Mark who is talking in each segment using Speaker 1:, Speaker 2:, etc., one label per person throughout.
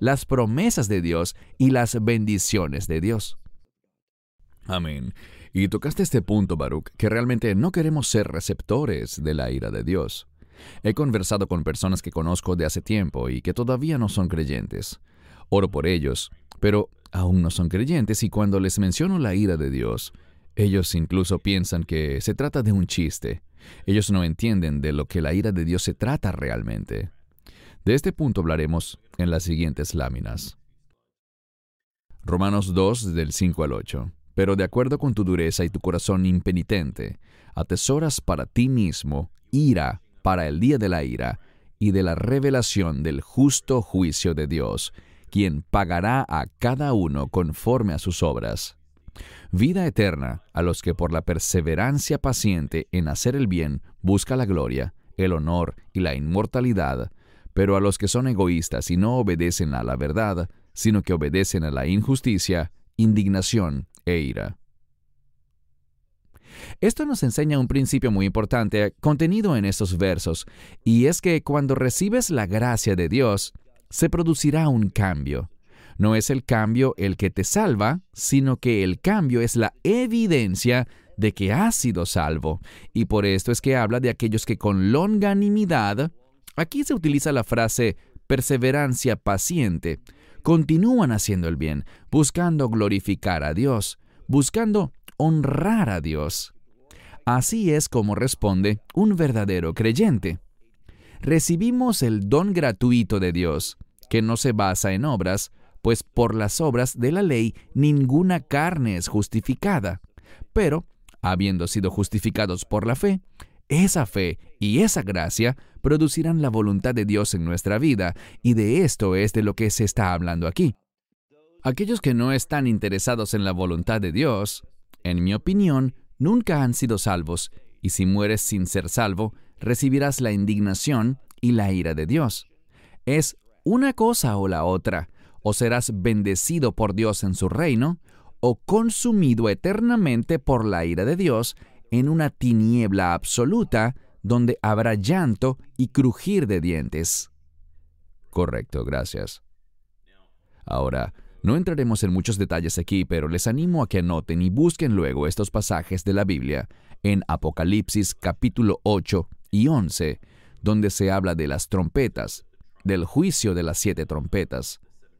Speaker 1: las promesas de Dios y las bendiciones de Dios.
Speaker 2: Amén. Y tocaste este punto, Baruch, que realmente no queremos ser receptores de la ira de Dios. He conversado con personas que conozco de hace tiempo y que todavía no son creyentes. Oro por ellos, pero aún no son creyentes, y cuando les menciono la ira de Dios, ellos incluso piensan que se trata de un chiste. Ellos no entienden de lo que la ira de Dios se trata realmente. De este punto hablaremos en las siguientes láminas. Romanos 2, del 5 al 8. Pero de acuerdo con tu dureza y tu corazón impenitente, atesoras para ti mismo ira para el día de la ira y de la revelación del justo juicio de Dios, quien pagará a cada uno conforme a sus obras. Vida eterna a los que por la perseverancia paciente en hacer el bien busca la gloria, el honor y la inmortalidad, pero a los que son egoístas y no obedecen a la verdad, sino que obedecen a la injusticia, indignación e ira.
Speaker 1: Esto nos enseña un principio muy importante contenido en estos versos, y es que cuando recibes la gracia de Dios, se producirá un cambio. No es el cambio el que te salva, sino que el cambio es la evidencia de que has sido salvo. Y por esto es que habla de aquellos que con longanimidad, aquí se utiliza la frase perseverancia paciente, continúan haciendo el bien, buscando glorificar a Dios, buscando honrar a Dios. Así es como responde un verdadero creyente. Recibimos el don gratuito de Dios, que no se basa en obras, pues por las obras de la ley ninguna carne es justificada. Pero, habiendo sido justificados por la fe, esa fe y esa gracia producirán la voluntad de Dios en nuestra vida, y de esto es de lo que se está hablando aquí. Aquellos que no están interesados en la voluntad de Dios, en mi opinión, nunca han sido salvos, y si mueres sin ser salvo, recibirás la indignación y la ira de Dios. Es una cosa o la otra, o serás bendecido por Dios en su reino, o consumido eternamente por la ira de Dios en una tiniebla absoluta donde habrá llanto y crujir de dientes.
Speaker 2: Correcto, gracias. Ahora, no entraremos en muchos detalles aquí, pero les animo a que anoten y busquen luego estos pasajes de la Biblia en Apocalipsis capítulo 8 y 11, donde se habla de las trompetas, del juicio de las 7 trompetas.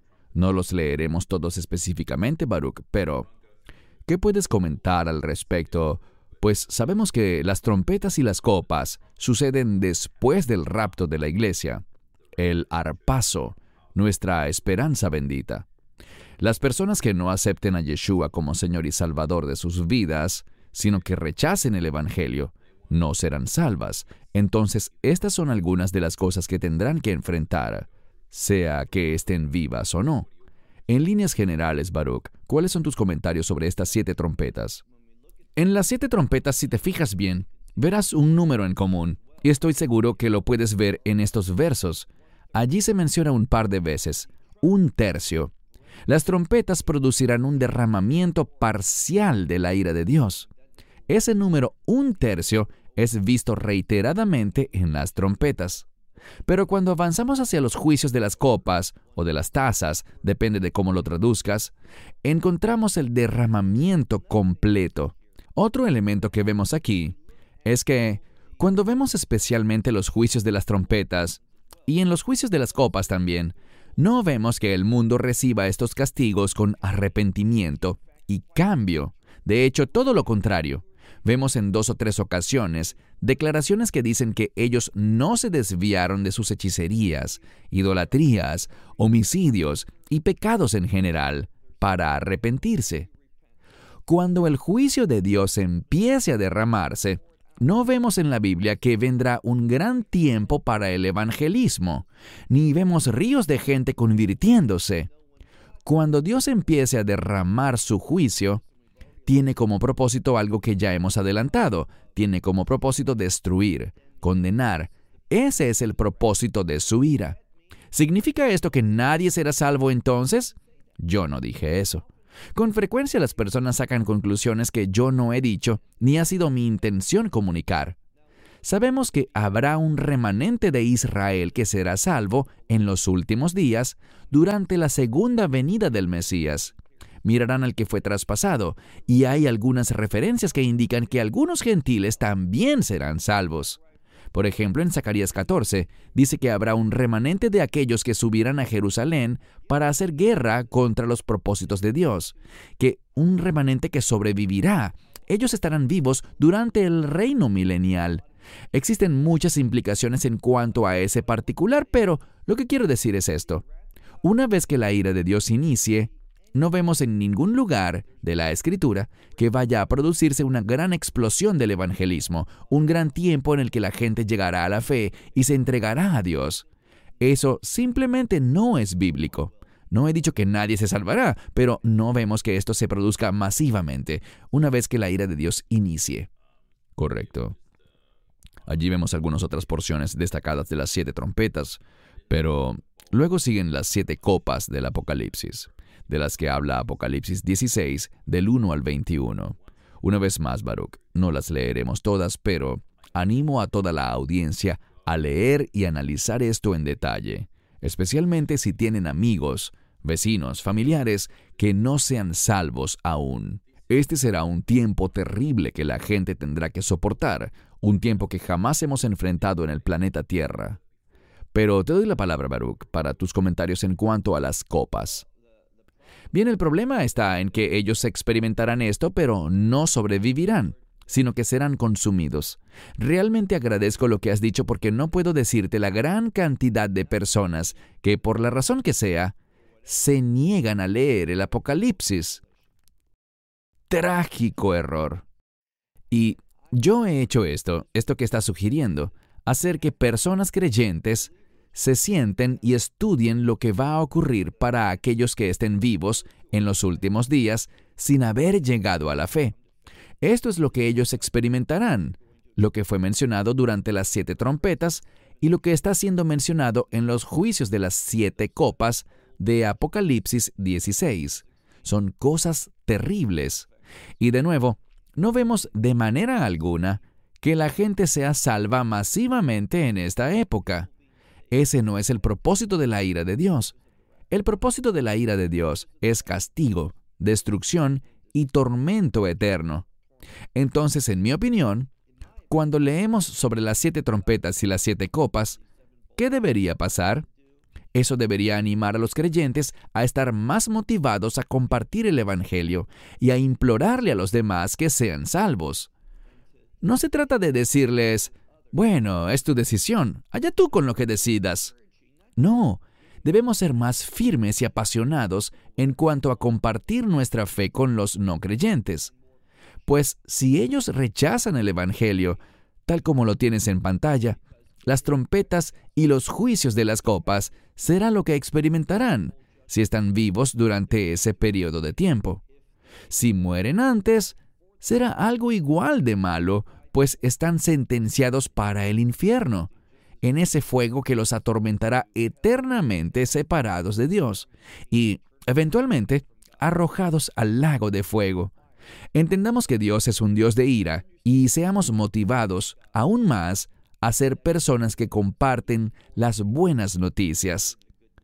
Speaker 2: No los leeremos todos específicamente, Baruch, pero ¿qué puedes comentar al respecto? Pues sabemos que las trompetas y las copas suceden después del rapto de la iglesia, el arpazo, nuestra esperanza bendita. Las personas que no acepten a Yeshua como Señor y Salvador de sus vidas, sino que rechacen el Evangelio, no serán salvas. Entonces, estas son algunas de las cosas que tendrán que enfrentar, sea que estén vivas o no. En líneas generales, Baruch, ¿cuáles son tus comentarios sobre estas 7 trompetas?
Speaker 1: En las 7 trompetas, si te fijas bien, verás un número en común, y estoy seguro que lo puedes ver en estos versos. Allí se menciona un par de veces, 1/3. Las trompetas producirán un derramamiento parcial de la ira de Dios. Ese número 1/3 es visto reiteradamente en las trompetas. Pero cuando avanzamos hacia los juicios de las copas o de las tazas, depende de cómo lo traduzcas, encontramos el derramamiento completo. Otro elemento que vemos aquí es que cuando vemos especialmente los juicios de las trompetas, y en los juicios de las copas también, no vemos que el mundo reciba estos castigos con arrepentimiento y cambio. De hecho, todo lo contrario. Vemos en 2 o 3 ocasiones declaraciones que dicen que ellos no se desviaron de sus hechicerías, idolatrías, homicidios y pecados en general para arrepentirse. Cuando el juicio de Dios empiece a derramarse, no vemos en la Biblia que vendrá un gran tiempo para el evangelismo, ni vemos ríos de gente convirtiéndose. Cuando Dios empiece a derramar su juicio, tiene como propósito algo que ya hemos adelantado. Tiene como propósito destruir, condenar. Ese es el propósito de su ira. ¿Significa esto que nadie será salvo entonces? Yo no dije eso. Con frecuencia las personas sacan conclusiones que yo no he dicho, ni ha sido mi intención comunicar. Sabemos que habrá un remanente de Israel que será salvo en los últimos días durante la segunda venida del Mesías. Mirarán al que fue traspasado, y hay algunas referencias que indican que algunos gentiles también serán salvos. Por ejemplo, en Zacarías 14, dice que habrá un remanente de aquellos que subirán a Jerusalén para hacer guerra contra los propósitos de Dios, que un remanente que sobrevivirá. Ellos estarán vivos durante el reino milenial. Existen muchas implicaciones en cuanto a ese particular, pero lo que quiero decir es esto. Una vez que la ira de Dios inicie, no vemos en ningún lugar de la Escritura que vaya a producirse una gran explosión del evangelismo, un gran tiempo en el que la gente llegará a la fe y se entregará a Dios. Eso simplemente no es bíblico. No he dicho que nadie se salvará, pero no vemos que esto se produzca masivamente una vez que la ira de Dios inicie.
Speaker 2: Correcto. Allí vemos algunas otras porciones destacadas de las 7 trompetas, pero luego siguen las 7 copas del Apocalipsis, de las que habla Apocalipsis 16, del 1 al 21. Una vez más, Baruch, no las leeremos todas, pero animo a toda la audiencia a leer y analizar esto en detalle, especialmente si tienen amigos, vecinos, familiares que no sean salvos aún. Este será un tiempo terrible que la gente tendrá que soportar, un tiempo que jamás hemos enfrentado en el planeta Tierra. Pero te doy la palabra, Baruch, para tus comentarios en cuanto a las copas.
Speaker 1: Bien, el problema está en que ellos experimentarán esto, pero no sobrevivirán, sino que serán consumidos. Realmente agradezco lo que has dicho porque no puedo decirte la gran cantidad de personas que, por la razón que sea, se niegan a leer el Apocalipsis. Trágico error. Y yo he hecho esto que estás sugiriendo, hacer que personas creyentes se sienten y estudien lo que va a ocurrir para aquellos que estén vivos en los últimos días sin haber llegado a la fe. Esto es lo que ellos experimentarán, lo que fue mencionado durante las 7 trompetas y lo que está siendo mencionado en los juicios de las 7 copas de Apocalipsis 16. Son cosas terribles. Y de nuevo, no vemos de manera alguna que la gente sea salva masivamente en esta época. Ese no es el propósito de la ira de Dios. El propósito de la ira de Dios es castigo, destrucción y tormento eterno. Entonces, en mi opinión, cuando leemos sobre las 7 trompetas y las 7 copas, ¿qué debería pasar? Eso debería animar a los creyentes a estar más motivados a compartir el Evangelio y a implorarle a los demás que sean salvos. No se trata de decirles, bueno, es tu decisión, allá tú con lo que decidas. No, debemos ser más firmes y apasionados en cuanto a compartir nuestra fe con los no creyentes. Pues si ellos rechazan el Evangelio, tal como lo tienes en pantalla, las trompetas y los juicios de las copas será lo que experimentarán si están vivos durante ese periodo de tiempo. Si mueren antes, será algo igual de malo, pues están sentenciados para el infierno, en ese fuego que los atormentará eternamente separados de Dios y, eventualmente, arrojados al lago de fuego. Entendamos que Dios es un Dios de ira y seamos motivados aún más a ser personas que comparten las buenas noticias.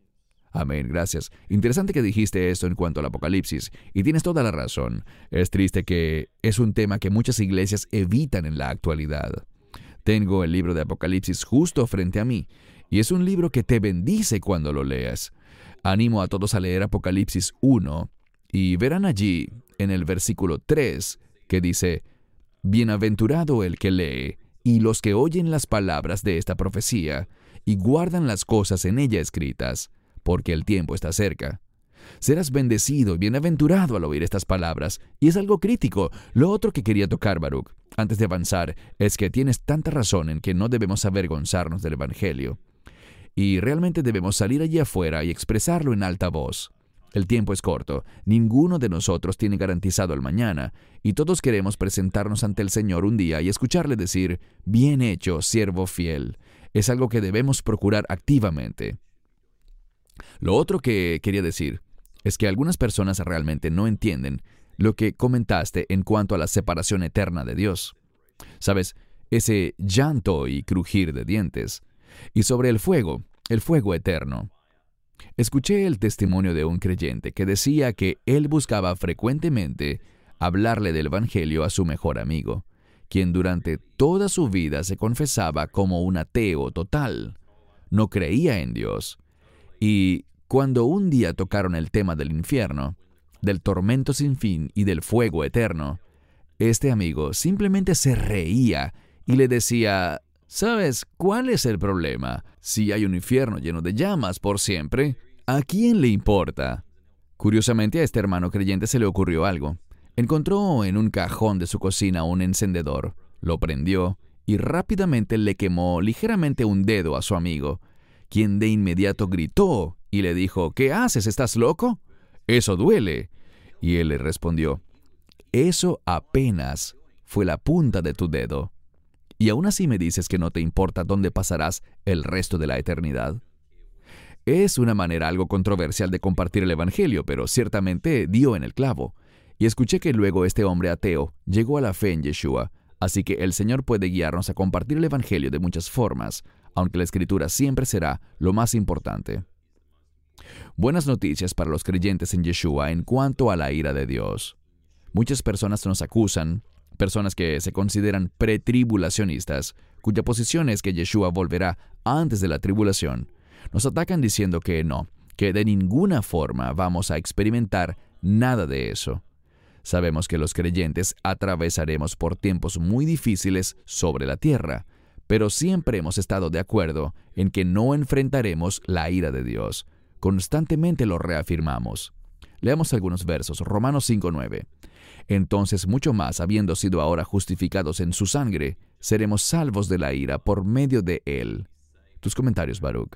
Speaker 2: Amén, gracias. Interesante que dijiste esto en cuanto al Apocalipsis, y tienes toda la razón. Es triste que es un tema que muchas iglesias evitan en la actualidad. Tengo el libro de Apocalipsis justo frente a mí, y es un libro que te bendice cuando lo leas. Animo a todos a leer Apocalipsis 1, y verán allí, en el versículo 3, que dice, «Bienaventurado el que lee, y los que oyen las palabras de esta profecía, y guardan las cosas en ella escritas, porque el tiempo está cerca». Serás bendecido y bienaventurado al oír estas palabras, y es algo crítico. Lo otro que quería tocar, Baruch, antes de avanzar, es que tienes tanta razón en que no debemos avergonzarnos del Evangelio. Y realmente debemos salir allí afuera y expresarlo en alta voz. El tiempo es corto, ninguno de nosotros tiene garantizado el mañana, y todos queremos presentarnos ante el Señor un día y escucharle decir, «Bien hecho, siervo fiel». Es algo que debemos procurar activamente. Lo otro que quería decir es que algunas personas realmente no entienden lo que comentaste en cuanto a la separación eterna de Dios. Sabes,
Speaker 1: ese llanto y crujir de dientes, y sobre el fuego eterno. Escuché el testimonio de un creyente que decía que él buscaba frecuentemente hablarle del Evangelio a su mejor amigo, quien durante toda su vida se confesaba como un ateo total. No creía en Dios. Y cuando un día tocaron el tema del infierno, del tormento sin fin y del fuego eterno, este amigo simplemente se reía y le decía: ¿sabes cuál es el problema? Si hay un infierno lleno de llamas por siempre, ¿a quién le importa? Curiosamente, a este hermano creyente se le ocurrió algo. Encontró en un cajón de su cocina un encendedor, lo prendió y rápidamente le quemó ligeramente un dedo a su amigo, quien de inmediato gritó y le dijo: ¿qué haces? ¿Estás loco? Eso duele. Y él le respondió: eso apenas fue la punta de tu dedo. ¿Y aún así me dices que no te importa dónde pasarás el resto de la eternidad? Es una manera algo controversial de compartir el Evangelio, pero ciertamente dio en el clavo. Y escuché que luego este hombre ateo llegó a la fe en Yeshua, así que el Señor puede guiarnos a compartir el Evangelio de muchas formas, aunque la Escritura siempre será lo más importante. Buenas noticias para los creyentes en Yeshua en cuanto a la ira de Dios. Muchas personas nos acusan, personas que se consideran pretribulacionistas, cuya posición es que Yeshua volverá antes de la tribulación. Nos atacan diciendo que no, que de ninguna forma vamos a experimentar nada de eso. Sabemos que los creyentes atravesaremos por tiempos muy difíciles sobre la tierra, pero siempre hemos estado de acuerdo en que no enfrentaremos la ira de Dios. Constantemente lo reafirmamos. Leamos algunos versos. Romanos 5:9. Entonces, mucho más, habiendo sido ahora justificados en su sangre, seremos salvos de la ira por medio de él. Tus comentarios, Baruch.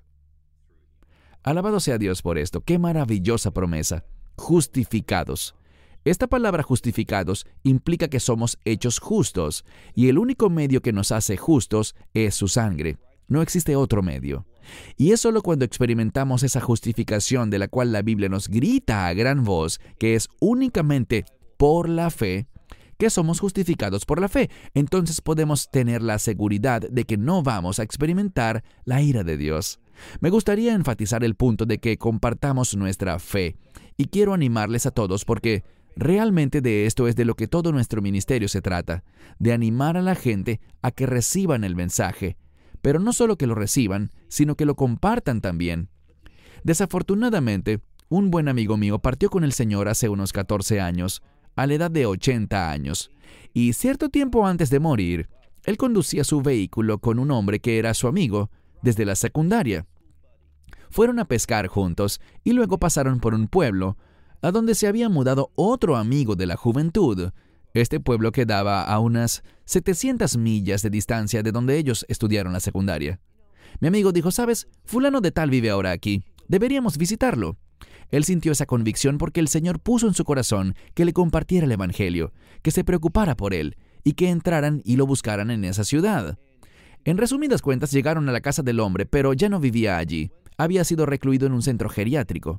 Speaker 1: Alabado sea Dios por esto. ¡Qué maravillosa promesa! Justificados. Esta palabra justificados implica que somos hechos justos, y el único medio que nos hace justos es su sangre. No existe otro medio. Y es solo cuando experimentamos esa justificación de la cual la Biblia nos grita a gran voz que es únicamente por la fe, que somos justificados por la fe. Entonces podemos tener la seguridad de que no vamos a experimentar la ira de Dios. Me gustaría enfatizar el punto de que compartamos nuestra fe, y quiero animarles a todos porque realmente de esto es de lo que todo nuestro ministerio se trata, de animar a la gente a que reciban el mensaje, pero no solo que lo reciban, sino que lo compartan también. Desafortunadamente, un buen amigo mío partió con el Señor hace unos 14 años, a la edad de 80 años, y cierto tiempo antes de morir, él conducía su vehículo con un hombre que era su amigo desde la secundaria. Fueron a pescar juntos y luego pasaron por un pueblo a donde se había mudado otro amigo de la juventud. Este pueblo quedaba a unas 700 millas de distancia de donde ellos estudiaron la secundaria. Mi amigo dijo: ¿sabes? Fulano de tal vive ahora aquí. Deberíamos visitarlo. Él sintió esa convicción porque el Señor puso en su corazón que le compartiera el Evangelio, que se preocupara por él y que entraran y lo buscaran en esa ciudad. En resumidas cuentas, llegaron a la casa del hombre, pero ya no vivía allí. Había sido recluido en un centro geriátrico.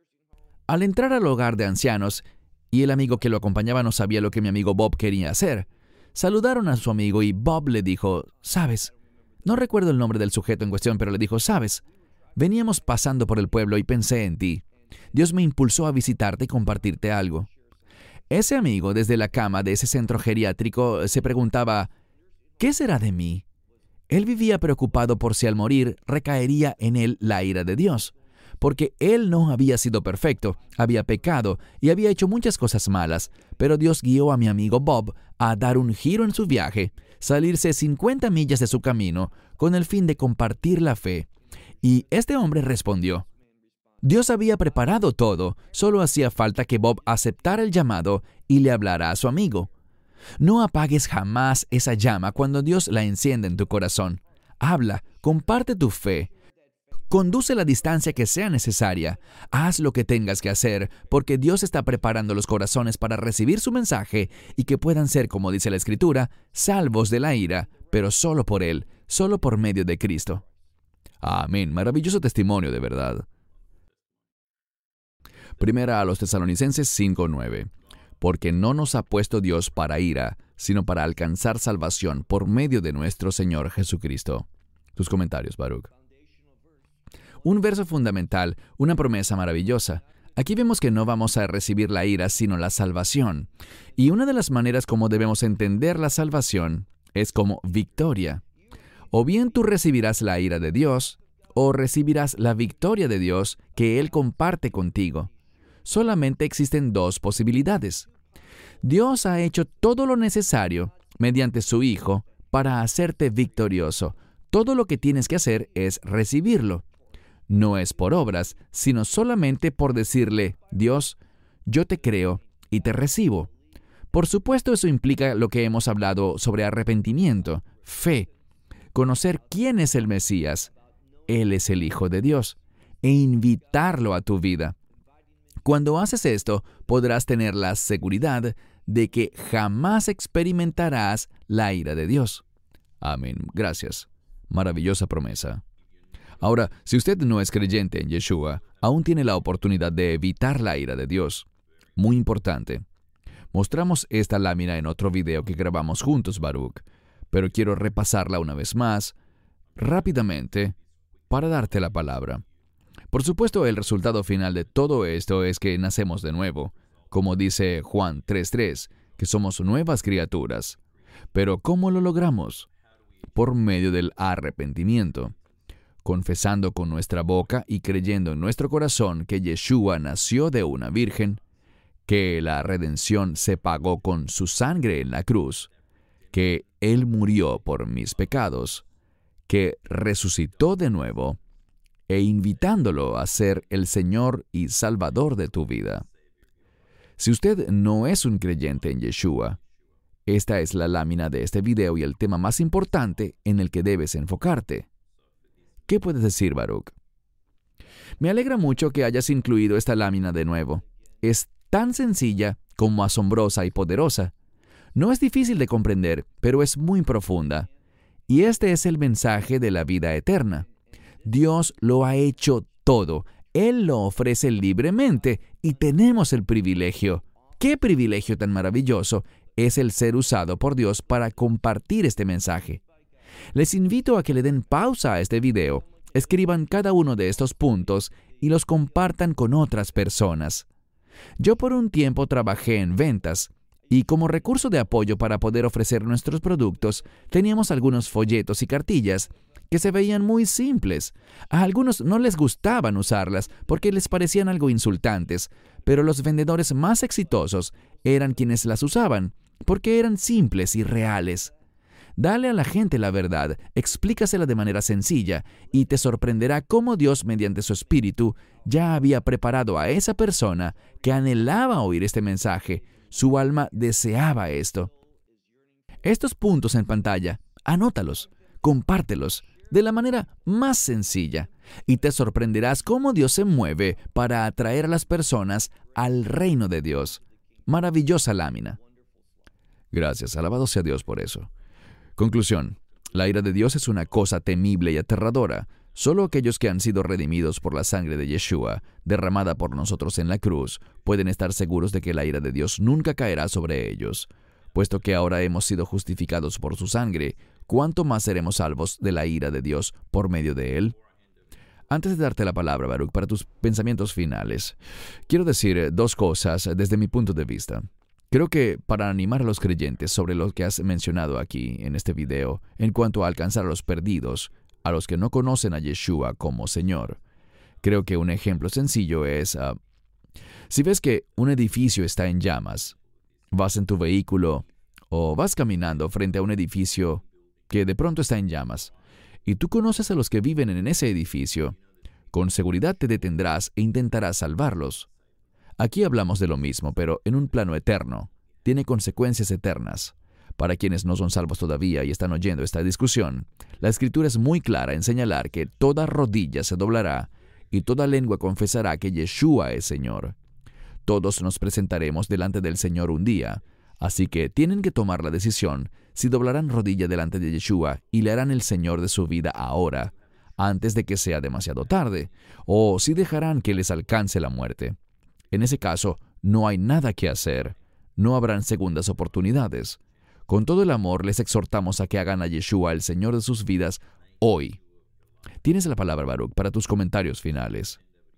Speaker 1: Al entrar al hogar de ancianos, y el amigo que lo acompañaba no sabía lo que mi amigo Bob quería hacer, saludaron a su amigo y Bob le dijo: ¿sabes? No recuerdo el nombre del sujeto en cuestión, pero le dijo: ¿sabes? Veníamos pasando por el pueblo y pensé en ti. Dios me impulsó a visitarte y compartirte algo. Ese amigo, desde la cama de ese centro geriátrico, se preguntaba: ¿qué será de mí? Él vivía preocupado por si al morir recaería en él la ira de Dios, porque él no había sido perfecto, había pecado y había hecho muchas cosas malas, pero Dios guió a mi amigo Bob a dar un giro en su viaje, salirse 50 millas de su camino, con el fin de compartir la fe. Y este hombre respondió. Dios había preparado todo, solo hacía falta que Bob aceptara el llamado y le hablara a su amigo. No apagues jamás esa llama cuando Dios la enciende en tu corazón. Habla, comparte tu fe. Conduce la distancia que sea necesaria. Haz lo que tengas que hacer, porque Dios está preparando los corazones para recibir su mensaje y que puedan ser, como dice la Escritura, salvos de la ira, pero solo por Él, solo por medio de Cristo. Amén. Maravilloso testimonio, de verdad. Primera a los Tesalonicenses 5:9. porque no nos ha puesto Dios para ira, sino para alcanzar salvación por medio de nuestro Señor Jesucristo. Tus comentarios, Baruch. Un verso fundamental, una promesa maravillosa. Aquí vemos que no vamos a recibir la ira, sino la salvación. Y una de las maneras como debemos entender la salvación es como victoria. O bien tú recibirás la ira de Dios, o recibirás la victoria de Dios que Él comparte contigo. Solamente existen dos posibilidades. Dios ha hecho todo lo necesario mediante su Hijo para hacerte victorioso. Todo lo que tienes que hacer es recibirlo. No es por obras, sino solamente por decirle, Dios, yo te creo y te recibo. Por supuesto, eso implica lo que hemos hablado sobre arrepentimiento, fe, conocer quién es el Mesías, Él es el Hijo de Dios, e invitarlo a tu vida. Cuando haces esto, podrás tener la seguridad de que jamás experimentarás la ira de Dios. Amén. Gracias. Maravillosa promesa. Ahora, si usted no es creyente en Yeshua, aún tiene la oportunidad de evitar la ira de Dios. Muy importante. Mostramos esta lámina en otro video que grabamos juntos, Baruch, pero quiero repasarla una vez más, rápidamente, para darte la palabra. Por supuesto, el resultado final de todo esto es que nacemos de nuevo, como dice Juan 3:3, que somos nuevas criaturas. Pero ¿cómo lo logramos? Por medio del arrepentimiento, confesando con nuestra boca y creyendo en nuestro corazón que Yeshua nació de una virgen, que la redención se pagó con su sangre en la cruz, que Él murió por mis pecados, que resucitó de nuevo, e invitándolo a ser el Señor y Salvador de tu vida. Si usted no es un creyente en Yeshua, esta es la lámina de este video y el tema más importante en el que debes enfocarte. ¿Qué puedes decir, Baruch? Me alegra mucho que hayas incluido esta lámina de nuevo. Es tan sencilla como asombrosa y poderosa. No es difícil de comprender, pero es muy profunda. Y este es el mensaje de la vida eterna. Dios lo ha hecho todo. Él lo ofrece libremente y tenemos el privilegio. ¡Qué privilegio tan maravilloso es el ser usado por Dios para compartir este mensaje! Les invito a que le den pausa a este video, escriban cada uno de estos puntos y los compartan con otras personas. Yo por un tiempo trabajé en ventas y como recurso de apoyo para poder ofrecer nuestros productos, teníamos algunos folletos y cartillas que se veían muy simples. A algunos no les gustaban usarlas porque les parecían algo insultantes, pero los vendedores más exitosos eran quienes las usaban porque eran simples y reales. Dale a la gente la verdad, explícasela de manera sencilla y te sorprenderá cómo Dios, mediante su Espíritu, ya había preparado a esa persona que anhelaba oír este mensaje. Su alma deseaba esto. Estos puntos en pantalla, anótalos, compártelos de la manera más sencilla y te sorprenderás cómo Dios se mueve para atraer a las personas al reino de Dios. Maravillosa lámina. Gracias, alabado sea Dios por eso. Conclusión. La ira de Dios es una cosa temible y aterradora. Solo aquellos que han sido redimidos por la sangre de Yeshua, derramada por nosotros en la cruz, pueden estar seguros de que la ira de Dios nunca caerá sobre ellos. Puesto que ahora hemos sido justificados por su sangre, ¿cuánto más seremos salvos de la ira de Dios por medio de Él? Antes de darte la palabra, Baruch, para tus pensamientos finales, quiero decir dos cosas desde mi punto de vista. Creo que para animar a los creyentes sobre lo que has mencionado aquí en este video, en cuanto a alcanzar a los perdidos, a los que no conocen a Yeshua como Señor, creo que un ejemplo sencillo es, si ves que un edificio está en llamas, vas en tu vehículo o vas caminando frente a un edificio que de pronto está en llamas, y tú conoces a los que viven en ese edificio, con seguridad te detendrás e intentarás salvarlos. Aquí hablamos de lo mismo, pero en un plano eterno. Tiene consecuencias eternas. Para quienes no son salvos todavía y están oyendo esta discusión, la Escritura es muy clara en señalar que toda rodilla se doblará y toda lengua confesará que Yeshua es Señor. Todos nos presentaremos delante del Señor un día, así que tienen que tomar la decisión si doblarán rodilla delante de Yeshua y le harán el Señor de su vida ahora, antes de que sea demasiado tarde, o si dejarán que les alcance la muerte. En ese caso, no hay nada que hacer. no habrán segundas oportunidades. Con todo el amor les exhortamos a que hagan a Yeshua el Señor de sus vidas hoy. Tienes la palabra, Baruch, para tus comentarios finales.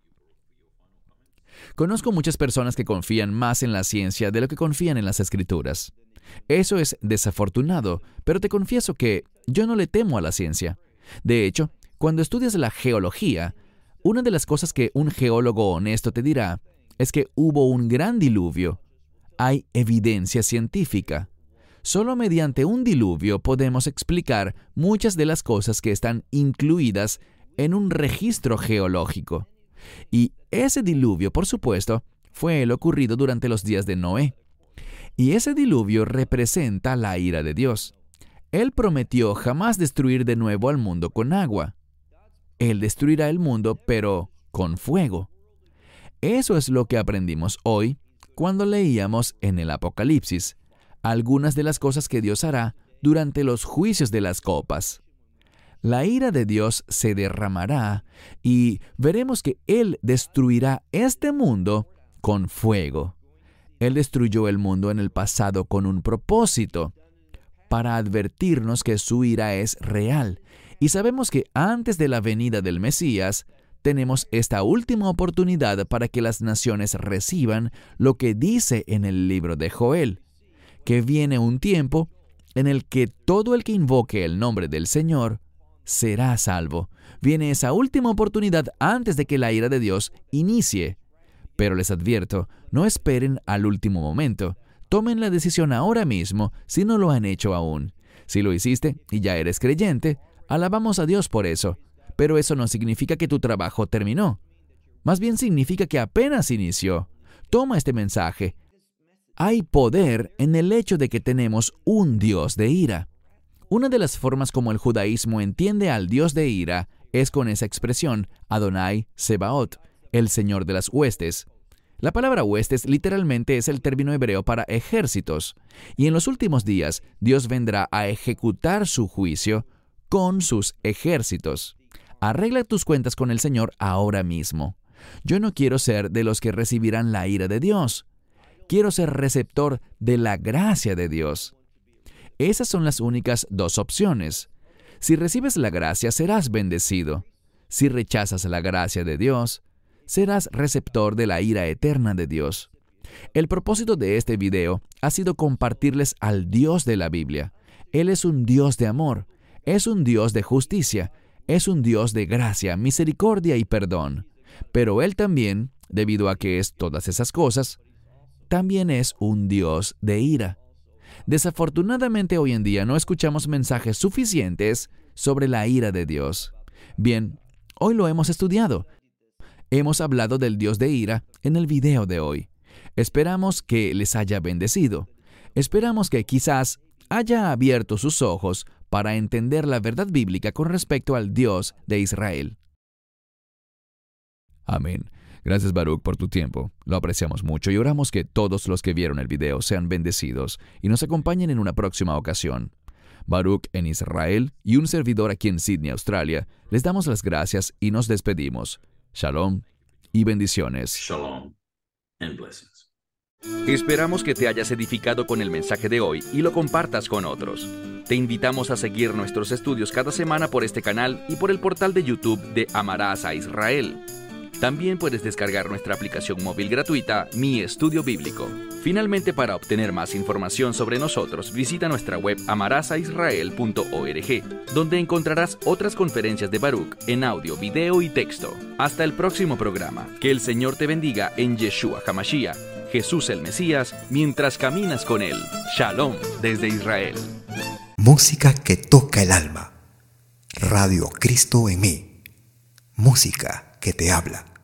Speaker 1: Conozco muchas personas que confían más en la ciencia de lo que confían en las Escrituras. Eso es desafortunado, pero te confieso que yo no le temo a la ciencia. De hecho, cuando estudias la geología, una de las cosas que un geólogo honesto te dirá es que hubo un gran diluvio. Hay evidencia científica. Solo mediante un diluvio podemos explicar muchas de las cosas que están incluidas en un registro geológico. Y ese diluvio, por supuesto, fue el ocurrido durante los días de Noé. Y ese diluvio representa la ira de Dios. Él prometió jamás destruir de nuevo al mundo con agua. Él destruirá el mundo, pero con fuego. Eso es lo que aprendimos hoy cuando leíamos en el Apocalipsis algunas de las cosas que Dios hará durante los juicios de las copas. La ira de Dios se derramará y veremos que Él destruirá este mundo con fuego. Él destruyó el mundo en el pasado con un propósito, para advertirnos que su ira es real. Y sabemos que antes de la venida del Mesías, tenemos esta última oportunidad para que las naciones reciban lo que dice en el libro de Joel, que viene un tiempo en el que todo el que invoque el nombre del Señor será salvo. Viene esa última oportunidad antes de que la ira de Dios inicie. Pero les advierto, no esperen al último momento. Tomen la decisión ahora mismo si no lo han hecho aún. Si lo hiciste y ya eres creyente, alabamos a Dios por eso. Pero eso no significa que tu trabajo terminó. Más bien significa que apenas inició. Toma este mensaje. Hay poder en el hecho de que tenemos un Dios de ira. Una de las formas como el judaísmo entiende al Dios de ira es con esa expresión, Adonai Sebaot, el Señor de las huestes. La palabra huestes literalmente es el término hebreo para ejércitos, y en los últimos días Dios vendrá a ejecutar su juicio con sus ejércitos. Arregla tus cuentas con el Señor ahora mismo. Yo no quiero ser de los que recibirán la ira de Dios. Quiero ser receptor de la gracia de Dios. Esas son las únicas dos opciones. Si recibes la gracia, serás bendecido. Si rechazas la gracia de Dios, serás receptor de la ira eterna de Dios. El propósito de este video ha sido compartirles al Dios de la Biblia. Él es un Dios de amor, es un Dios de justicia, es un Dios de gracia, misericordia y perdón. Pero Él también, debido a que es todas esas cosas, también es un Dios de ira. Desafortunadamente hoy en día no escuchamos mensajes suficientes sobre la ira de Dios. Bien, hoy lo hemos estudiado. Hemos hablado del Dios de ira en el video de hoy. Esperamos que les haya bendecido. Esperamos que quizás haya abierto sus ojos para entender la verdad bíblica con respecto al Dios de Israel. Amén. Gracias, Baruch, por tu tiempo. Lo apreciamos mucho y oramos que todos los que vieron el video sean bendecidos y nos acompañen en una próxima ocasión. Baruch en Israel y un servidor aquí en Sydney, Australia, les damos las gracias y nos despedimos. Shalom y bendiciones.
Speaker 3: Shalom and blessings.
Speaker 2: Esperamos que te hayas edificado con el mensaje de hoy y lo compartas con otros. Te invitamos a seguir nuestros estudios cada semana por este canal y por el portal de YouTube de Amarás a Israel. También puedes descargar nuestra aplicación móvil gratuita, Mi Estudio Bíblico. Finalmente, para obtener más información sobre nosotros, visita nuestra web amarasaisrael.org, donde encontrarás otras conferencias de Baruch en audio, video y texto. Hasta el próximo programa. Que el Señor te bendiga en Yeshua HaMashiach, Jesús el Mesías, mientras caminas con Él. Shalom desde Israel.
Speaker 4: Música que toca el alma. Radio Cristo en mí. Música que te habla.